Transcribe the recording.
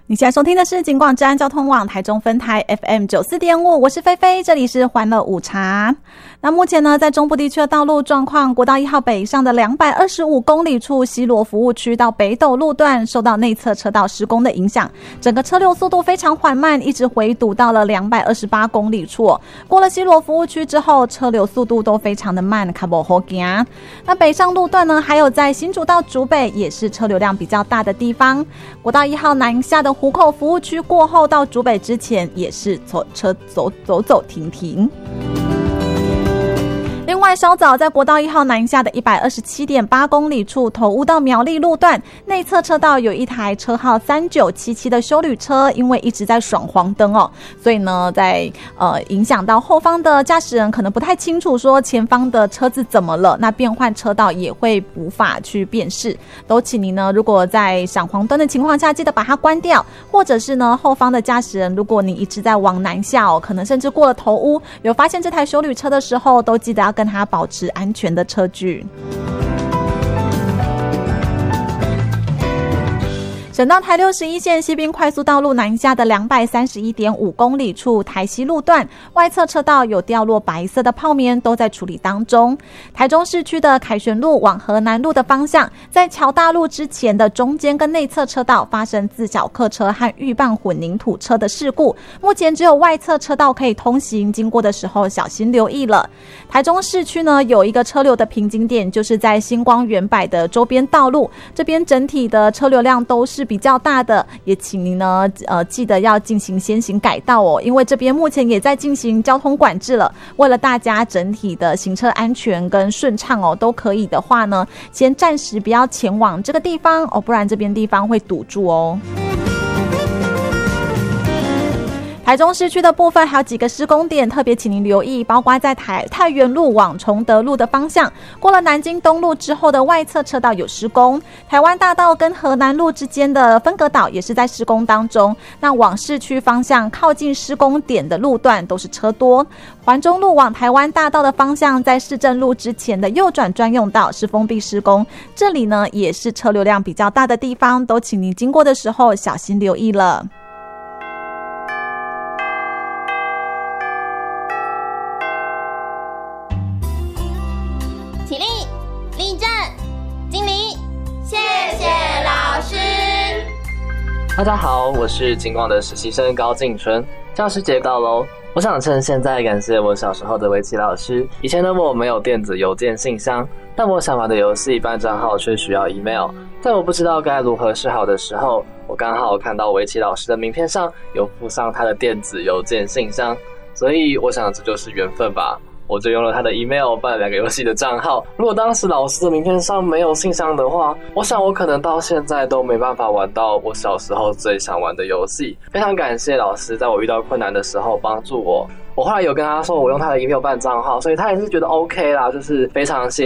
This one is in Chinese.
你现在收听的是警广治安交通网台中分台 FM94.5， 我是菲菲，这里是欢乐午茶。那目前呢，在中部地区的道路状况，国道1号北上的225公里处西螺服务区到北斗路段受到内侧车道施工的影响，整个车流速度非常缓慢，一直回堵到了228公里处。过了西螺服务区之后，车流速度都非常的慢，较不好行。那北上路段呢，还有在新竹到竹北也是车流量比较大的地方。国道1号南下的湖口服务区过后到竹北之前也是车走停停。另外，稍早在国道1号南下的 127.8 公里处头屋到苗栗路段内侧车道有一台车号3977的休旅车，因为一直在爽黄灯所以呢在影响到后方的驾驶人可能不太清楚说前方的车子怎么了，那变换车道也会无法去辨识。都请你呢，如果在闪黄灯的情况下记得把它关掉，或者是呢后方的驾驶人，如果你一直在往南下可能甚至过了头屋，有发现这台休旅车的时候，都记得要跟它保持安全的车距。省道台61线西滨快速道路南下的 231.5 公里处台西路段外侧车道有掉落白色的泡棉，都在处理当中。台中市区的凯旋路往河南路的方向，在桥大路之前的中间跟内侧车道发生自小客车和预拌混凝土车的事故，目前只有外侧车道可以通行，经过的时候小心留意了。台中市区呢，有一个车流的瓶颈点，就是在星光远百的周边道路，这边整体的车流量都是比较大的，也请您呢记得要进行先行改道因为这边目前也在进行交通管制了。为了大家整体的行车安全跟顺畅都可以的话呢，先暂时不要前往这个地方不然这边地方会堵住台中市区的部分还有几个施工点，特别请您留意，包括在太原路往崇德路的方向，过了南京东路之后的外侧车道有施工，台湾大道跟河南路之间的分隔岛也是在施工当中。那往市区方向靠近施工点的路段都是车多。环中路往台湾大道的方向，在市政路之前的右转专用道是封闭施工，这里呢也是车流量比较大的地方，都请您经过的时候小心留意了。 起立，立正，敬礼，谢谢老师。 大家好，我是警广的实习生高敬春。教师节到咯，我想趁现在感谢我小时候的围棋老师。以前的我没有电子邮件信箱，但我想玩的游戏办账号却需要 email。在我不知道该如何是好的时候，我刚好看到围棋老师的名片上有附上他的电子邮件信箱，所以我想这就是缘分吧。我就用了他的 email 办了2个游戏的账号。如果当时老师的名片上没有信箱的话，我想我可能到现在都没办法玩到我小时候最想玩的游戏。非常感谢老师在我遇到困难的时候帮助我。我后来有跟他说我用他的 email 办账号，所以他也是觉得 OK 啦，就是非常谢谢